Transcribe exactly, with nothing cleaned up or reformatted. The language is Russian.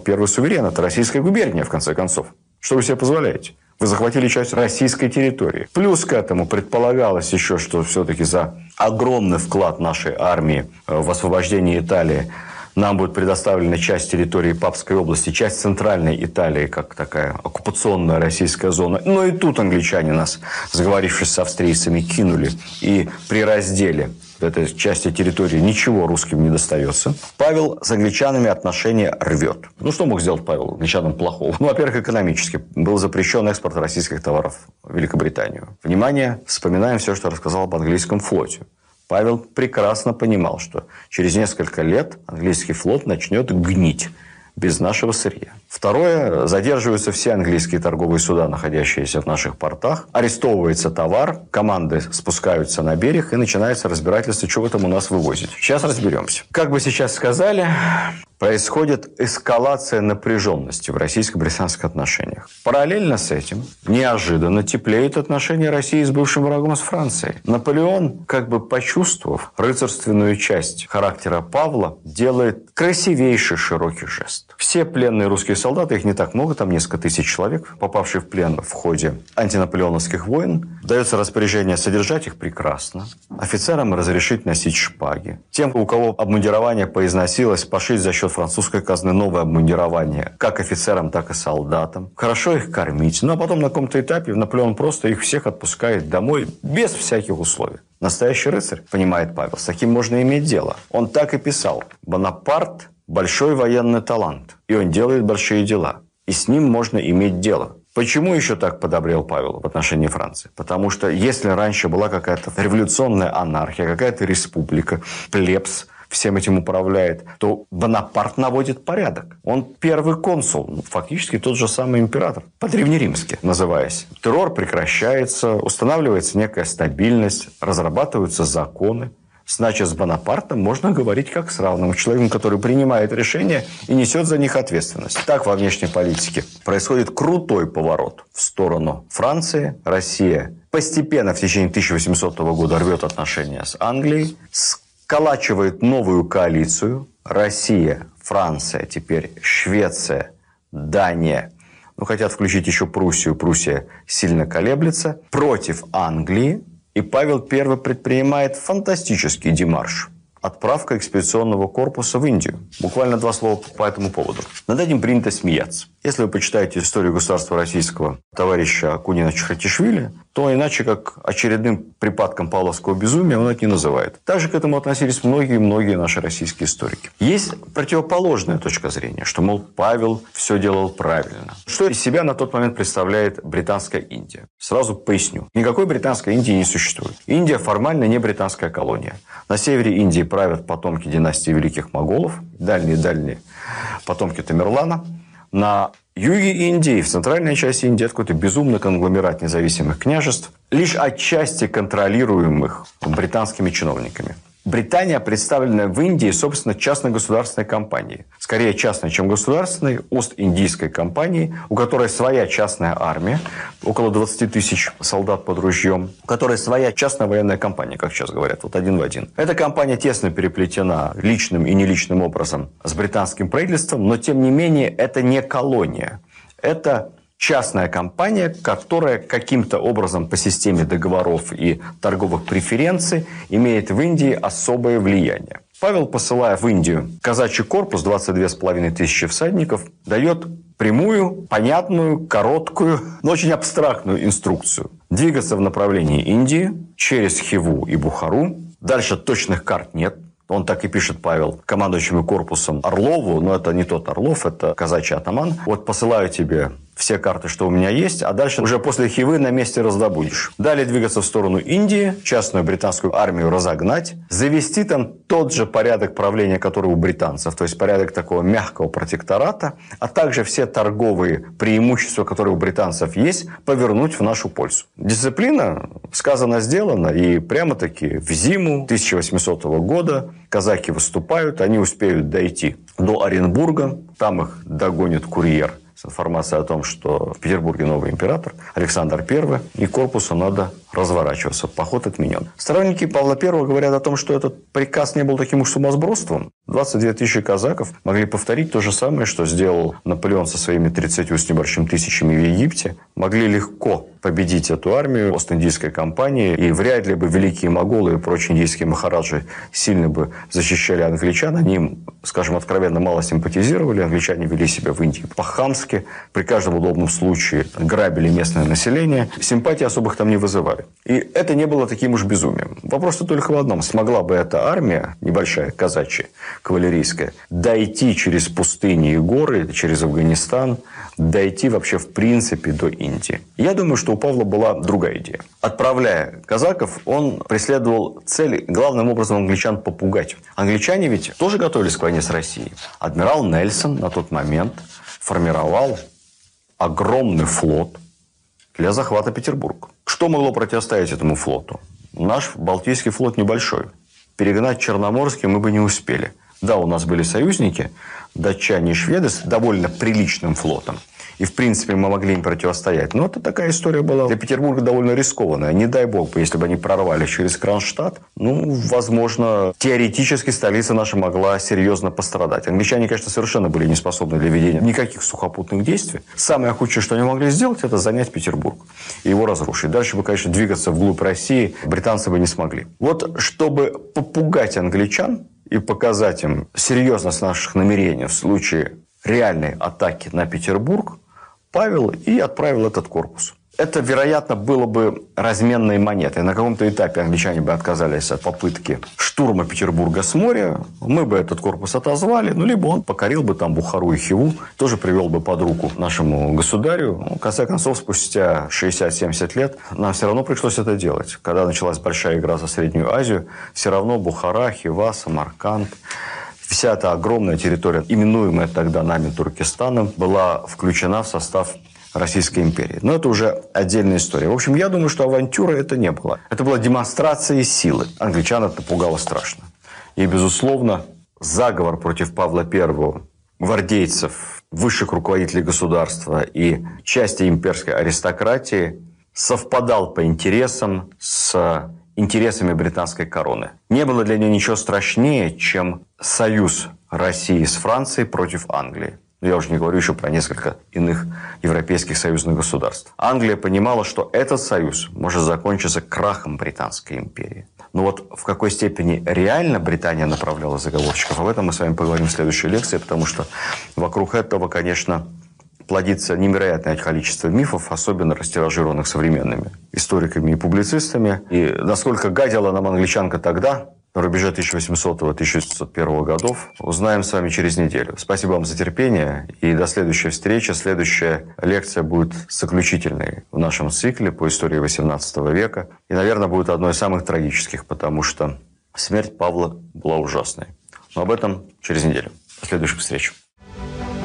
Первый суверен – это Российская губерния, в конце концов. Что вы себе позволяете? Вы захватили часть российской территории. Плюс к этому предполагалось еще, что все-таки за огромный вклад нашей армии в освобождение Италии нам будет предоставлена часть территории Папской области, часть центральной Италии, как такая оккупационная российская зона. Но и тут англичане нас, сговорившись с австрийцами, кинули. И при разделе этой части территории ничего русским не достается. Павел с англичанами отношения рвет. Ну, что мог сделать Павел англичанам плохого? Ну, во-первых, экономически. Был запрещен экспорт российских товаров в Великобританию. Внимание, вспоминаем все, что рассказал об английском флоте. Павел прекрасно понимал, что через несколько лет английский флот начнет гнить без нашего сырья. Второе. Задерживаются все английские торговые суда, находящиеся в наших портах. Арестовывается товар, команды спускаются на берег и начинается разбирательство, что вы там у нас вывозите. Сейчас разберемся. Как бы сейчас сказали, происходит эскалация напряженности в российско-британских отношениях. Параллельно с этим неожиданно теплеют отношения России с бывшим врагом, с Францией. Наполеон, как бы почувствовав рыцарственную часть характера Павла, делает красивейший широкий жест. Все пленные русские солдаты, их не так много, там несколько тысяч человек, попавшие в плен в ходе антинаполеоновских войн, дается распоряжение содержать их прекрасно, офицерам разрешить носить шпаги. Тем, у кого обмундирование поизносилось, пошить за счет французской казны новое обмундирование, как офицерам, так и солдатам. Хорошо их кормить. Ну, а потом на каком-то этапе Наполеон просто их всех отпускает домой без всяких условий. Настоящий рыцарь, понимает Павел, с таким можно иметь дело. Он так и писал. Бонапарт – большой военный талант, и он делает большие дела. И с ним можно иметь дело. Почему еще так подобрел Павел в отношении Франции? Потому что если раньше была какая-то революционная анархия, какая-то республика, плебс всем этим управляет, то Бонапарт наводит порядок. Он первый консул, ну, фактически тот же самый император, по-древнеримски называясь. Террор прекращается, устанавливается некая стабильность, разрабатываются законы. Значит, с Бонапартом можно говорить как с равным человеком, который принимает решения и несет за них ответственность. Так во внешней политике происходит крутой поворот в сторону Франции. Россия постепенно в течение тысяча восьмисотого года рвет отношения с Англией, сколачивает новую коалицию. Россия, Франция, теперь Швеция, Дания. Ну, хотят включить еще Пруссию. Пруссия сильно колеблется. Против Англии. И Павел Первый предпринимает фантастический демарш. Отправка экспедиционного корпуса в Индию. Буквально два слова по этому поводу. Над этим принято смеяться. Если вы почитаете историю государства российского товарища Акунина Чхатишвили, то иначе как очередным припадком павловского безумия он это не называет. Также к этому относились многие-многие наши российские историки. Есть противоположная точка зрения, что, мол, Павел все делал правильно. Что из себя на тот момент представляет британская Индия? Сразу поясню. Никакой британской Индии не существует. Индия формально не британская колония. На севере Индии правят потомки династии великих моголов, дальние-дальние потомки Тамерлана. На юге Индии, в центральной части Индии, это какой-то безумный конгломерат независимых княжеств, лишь отчасти контролируемых британскими чиновниками. Британия представлена в Индии, собственно, частно-государственной компанией. Скорее частной, чем государственной, Ост-Индийской компанией, у которой своя частная армия, около двадцати тысяч солдат под ружьем, у которой своя частная военная компания, как сейчас говорят, вот один в один. Эта компания тесно переплетена личным и неличным образом с британским правительством, но, тем не менее, это не колония. Это частная компания, которая каким-то образом по системе договоров и торговых преференций имеет в Индии особое влияние. Павел, посылая в Индию казачий корпус, двадцать две с половиной тысячи всадников, дает прямую, понятную, короткую, но очень абстрактную инструкцию. Двигаться в направлении Индии через Хиву и Бухару. Дальше точных карт нет. Он так и пишет, Павел, командующему корпусом Орлову, но это не тот Орлов, это казачий атаман. Вот посылаю тебе все карты, что у меня есть, а дальше уже после Хивы на месте раздобудешь. Далее двигаться в сторону Индии, частную британскую армию разогнать, завести там тот же порядок правления, который у британцев, то есть порядок такого мягкого протектората, а также все торговые преимущества, которые у британцев есть, повернуть в нашу пользу. Дисциплина, сказано, сделано, и прямо-таки в зиму тысяча восьмисотого года казаки выступают, они успеют дойти до Оренбурга, там их догонит курьер с информацией о том, что в Петербурге новый император Александр Первый, и корпусу надо разворачиваться. Поход отменен. Сторонники Павла Первого говорят о том, что этот приказ не был таким уж сумасбродством. двадцать две тысячи казаков могли повторить то же самое, что сделал Наполеон со своими тридцатью с небольшим тысячами в Египте. Могли легко победить эту армию Ост-Индийской компании. И вряд ли бы великие моголы и прочие индийские махараджи сильно бы защищали англичан. Они им, скажем, откровенно мало симпатизировали. Англичане вели себя в Индии по-хамски. При каждом удобном случае грабили местное население. Симпатии особых там не вызывали. И это не было таким уж безумием. Вопрос-то только в одном. Смогла бы эта армия, небольшая, казачья, кавалерийская, дойти через пустыни и горы, через Афганистан, дойти вообще в принципе до Индии? Я думаю, что у Павла была другая идея. Отправляя казаков, он преследовал цель главным образом англичан попугать. Англичане ведь тоже готовились к войне с Россией. Адмирал Нельсон на тот момент формировал огромный флот для захвата Петербурга. Что могло противостоять этому флоту? Наш Балтийский флот небольшой. Перегнать Черноморский мы бы не успели. Да, у нас были союзники, датчане и шведы с довольно приличным флотом. И, в принципе, мы могли им противостоять. Но это такая история была для Петербурга довольно рискованная. Не дай бог, если бы они прорвались через Кронштадт, ну, возможно, теоретически столица наша могла серьезно пострадать. Англичане, конечно, совершенно были не способны для ведения никаких сухопутных действий. Самое худшее, что они могли сделать, это занять Петербург и его разрушить. Дальше бы, конечно, двигаться вглубь России британцы бы не смогли. Вот, чтобы попугать англичан и показать им серьезность наших намерений в случае реальной атаки на Петербург, Павел и отправил этот корпус. Это, вероятно, было бы разменной монетой. На каком-то этапе англичане бы отказались от попытки штурма Петербурга с моря. Мы бы этот корпус отозвали. Ну, либо он покорил бы там Бухару и Хиву. Тоже привел бы под руку нашему государю. Ну, в конце концов, спустя шестьдесят-семьдесят лет нам все равно пришлось это делать. Когда началась большая игра за Среднюю Азию, все равно Бухара, Хива, Самарканд, вся эта огромная территория, именуемая тогда нами Туркестаном, была включена в состав Российской империи. Но это уже отдельная история. В общем, я думаю, что авантюра это не было. Это была демонстрация силы. Англичан это пугало страшно. И, безусловно, заговор против Павла Первого, гвардейцев, высших руководителей государства и части имперской аристократии совпадал по интересам с интересами британской короны. Не было для нее ничего страшнее, чем союз России с Францией против Англии. Я уже не говорю еще про несколько иных европейских союзных государств. Англия понимала, что этот союз может закончиться крахом Британской империи. Но вот в какой степени реально Британия направляла заговорщиков, об этом мы с вами поговорим в следующей лекции, потому что вокруг этого, конечно, плодится невероятное количество мифов, особенно растиражированных современными историками и публицистами. И насколько гадила нам англичанка тогда, на рубеже тысяча восьмисотого — тысяча девятьсот первого годов, узнаем с вами через неделю. Спасибо вам за терпение и до следующей встречи. Следующая лекция будет заключительной в нашем цикле по истории восемнадцатого века. И, наверное, будет одной из самых трагических, потому что смерть Павла была ужасной. Но об этом через неделю. До следующих встреч.